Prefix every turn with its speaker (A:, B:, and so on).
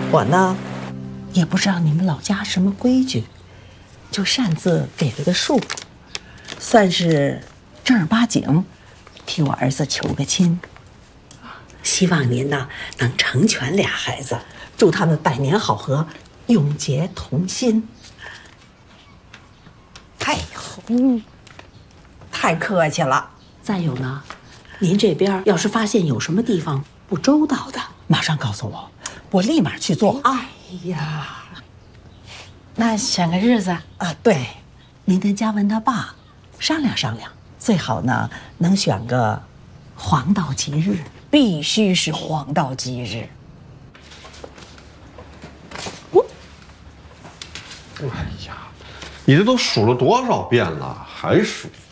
A: 我呢，也不知道你们老家什么规矩，就擅自给了个数，算是正儿八经替我儿子求个亲。希望您呢能成全俩孩子，祝他们百年好合，永结同心。哎呦，太客气了。再有呢，您这边要是发现有什么地方不周到的，马上告诉我，我立马去做。哎呀，
B: 那选个日子
A: 啊，对，您跟嘉文他爸商量商量，最好呢能选个黄道吉日，
B: 必须是黄道吉日。
C: 哎呀，你这都数了多少遍了，还数？